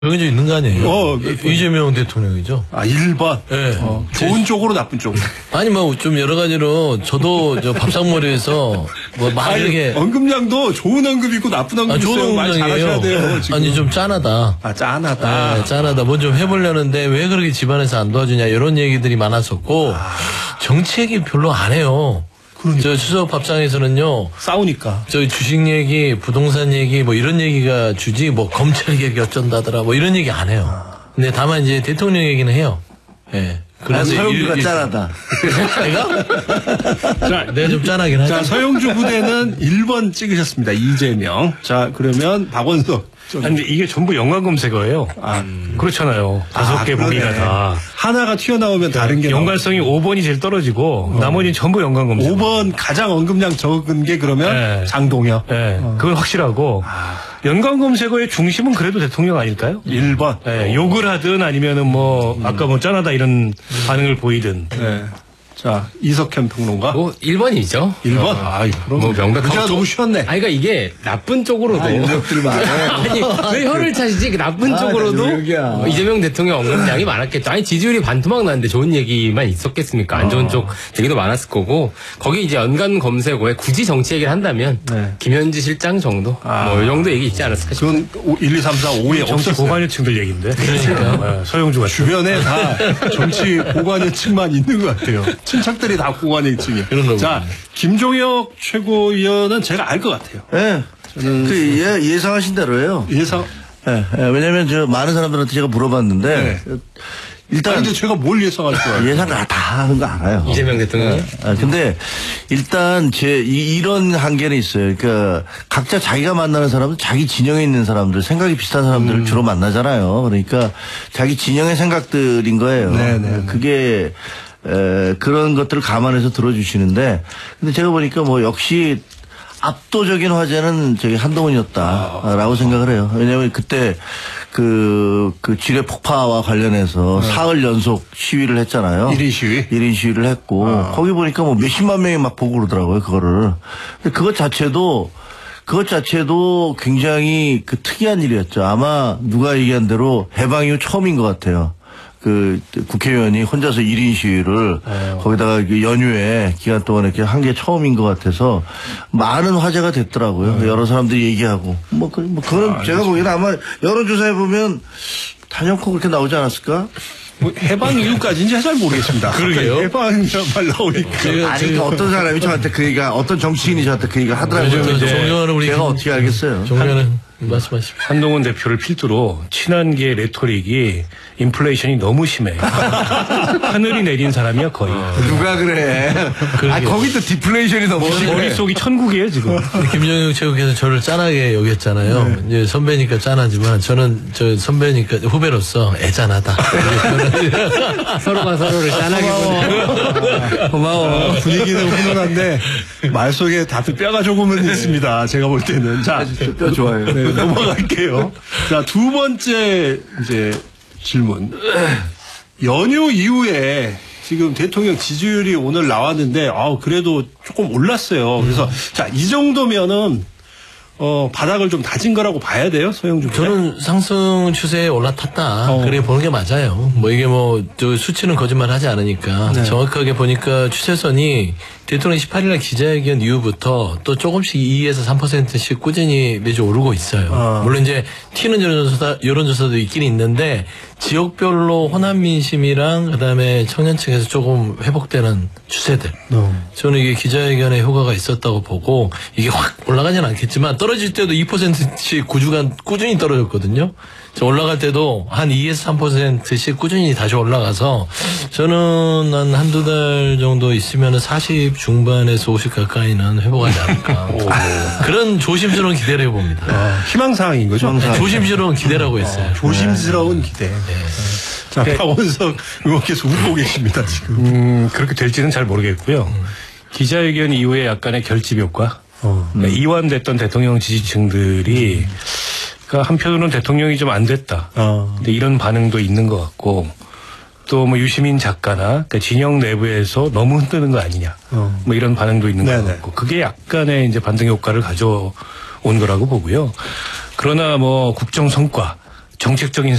정해져 있는 거 아니에요? 이재명 대통령이죠. 아, 1번. 네. 좋은 쪽으로 나쁜 쪽으로. 아니, 뭐, 좀 여러 가지로, 저도 저 밥상머리에서, 뭐, 만약에. 언급량도 좋은 언급 있고 나쁜 언급 있어요. 좋은 말 잘하셔야 돼요. 지금. 아니, 좀 짠하다. 아, 짠하다. 네, 짠하다. 뭐 좀 해보려는데 왜 그렇게 집안에서 안 도와주냐, 이런 얘기들이 많았었고, 정치 얘기 별로 안 해요. 그러니까. 저 추석 밥상에서는요. 싸우니까. 저 주식 얘기, 부동산 얘기, 뭐 이런 얘기가 주지, 뭐 검찰 얘기 어쩐다더라, 뭐 이런 얘기 안 해요. 근데 다만 이제 대통령 얘기는 해요. 예. 네. 그래서 서영주가 짠하다. 내가? 자, 내가 좀 짠하긴 하죠. 자, 서영주 부대는 1번 찍으셨습니다. 이재명. 자, 그러면 박원석. 아니, 근데 이게 전부 연관 검색어예요. 그렇잖아요. 5개 보기가 다. 하나가 튀어나오면 다른 게 연관성이 5번이 제일 떨어지고 나머지는 전부 연관 검색어. 5번 가장 언급량 적은 게 그러면 네. 장동혁. 네. 그건 확실하고 연관 검색어의 중심은 그래도 대통령 아닐까요? 1번. 네. 욕을 하든 아니면은 뭐 아까 뭐 짠하다 이런 반응을 보이든. 네. 자, 이석현 평론가. 뭐 1번이죠. 1번? 그럼 뭐 명백하고 문제가 너무 쉬웠네. 아니, 그러니까 이게 나쁜 쪽으로도. 인력들 많아. 아니, 왜 혀를 차시지? 나쁜 쪽으로도 이재명 대통령 언급량이 많았겠죠. 아니, 지지율이 반토막 났는데 좋은 얘기만 있었겠습니까? 안 좋은 쪽 얘기도 많았을 거고, 거기 이제 연관 검색어에 굳이 정치 얘기를 한다면, 김현지 실장 정도? 뭐, 이 정도 얘기 있지 않았을까 싶어요. 그건 1, 2, 3, 4, 5에 정치 고관여층들 얘기인데. 그러니까. 서영주가. 주변에 다 정치 고관여층만 있는 것 같아요. 친척들이 다 고관여층이에요. 자, 김종혁 최고위원은 제가 알 것 같아요. 예. 그 예상하신 대로예요. 예상. 예. 왜냐면 저 많은 사람들한테 제가 물어봤는데 일단 근데 제가 뭘 예상할 줄 알아요? 예상 다 하는 거 알아요. 이재명 대통령이? 근데 일단 이런 한계는 있어요. 그러니까 각자 자기가 만나는 사람은 자기 진영에 있는 사람들, 생각이 비슷한 사람들을 주로 만나잖아요. 그러니까 자기 진영의 생각들인 거예요. 네네. 그게 그런 것들을 감안해서 들어주시는데, 근데 제가 보니까 뭐 역시 압도적인 화제는 저기 한동훈이었다라고 생각을 해요. 왜냐하면 그때 그 지뢰 폭파와 관련해서 사흘 연속 시위를 했잖아요. 1인 시위? 1인 시위를 했고, 거기 보니까 뭐 몇십만 명이 막 보고 그러더라고요, 그거를. 근데 그것 자체도 굉장히 그 특이한 일이었죠. 아마 누가 얘기한 대로 해방 이후 처음인 것 같아요. 그 국회의원이 혼자서 1인 시위를 거기다가 연휴에 기간 동안 이렇게 한 게 처음인 것 같아서 많은 화제가 됐더라고요. 여러 사람들이 얘기하고 그거는 제가 보기에는 아마 여론조사에 보면 단연코 그렇게 나오지 않았을까? 뭐 해방 이후까지는 잘 모르겠습니다. 그러게요. 해방만 나오니까. 그러니까 어떤 사람이 저한테 그 얘기가, 어떤 정치인이 저한테 그 얘기가 하더라고요. 존경하는 우리 제가 어떻게 알겠어요. 존경하는 말씀하십시오. 한동훈 대표를 필두로 친한계 레토릭이 인플레이션이 너무 심해. 하늘이 내린 사람이야 거의. 누가 그래? 거기 또 디플레이션이 너무 심해. 머릿속이 천국이에요 지금. 김종혁 최고께서 저를 짠하게 여겼잖아요. 이제 선배니까 짠하지만 저는 저 선배니까 후배로서 애짠하다. 서로가 서로를 짠하게 보내요. 고마워. 분위기는 훈훈한데 말 속에 다들 뼈가 조금은 있습니다. 제가 볼 때는. 자, 뼈 좋아요. 네, 넘어갈게요. 자, 두 번째 이제 질문. 연휴 이후에 지금 대통령 지지율이 오늘 나왔는데 그래도 조금 올랐어요. 그래서 자, 이 정도면은 바닥을 좀 다진 거라고 봐야 돼요, 서영주. 저는 상승 추세에 올라탔다. 그래 보는 게 맞아요. 뭐 이게 저 수치는 거짓말하지 않으니까 정확하게 보니까 추세선이 대통령 18일날 기자회견 이후부터 또 조금씩 2에서 3%씩 꾸준히 매주 오르고 있어요. 물론 이제 튀는 여론조사도 있긴 있는데 지역별로 호남 민심이랑 그다음에 청년층에서 조금 회복되는 추세들. 저는 이게 기자회견에 효과가 있었다고 보고 이게 확 올라가진 않겠지만 떨어질 때도 2%씩 9주간 꾸준히 떨어졌거든요. 올라갈 때도 한 2에서 3%씩 꾸준히 다시 올라가서 저는 한 한두 달 정도 있으면 40 중반에서 50 가까이는 회복하지 않을까. 그런 조심스러운 기대를 해봅니다. 희망사항인 거죠? 조심스러운 기대라고 했어요. 조심스러운 기대. 자, 박원석 의원께서 웃고 계십니다, 지금. 그렇게 될지는 잘 모르겠고요. 기자회견 이후에 약간의 결집 효과. 이완됐던 대통령 지지층들이 그러니까 한편으로는 대통령이 좀 안 됐다. 근데 이런 반응도 있는 것 같고 또 뭐 유시민 작가나 그러니까 진영 내부에서 너무 흔드는 거 아니냐. 뭐 이런 반응도 있는 것 같고 그게 약간의 이제 반등 효과를 가져온 거라고 보고요. 그러나 뭐 국정 성과 정책적인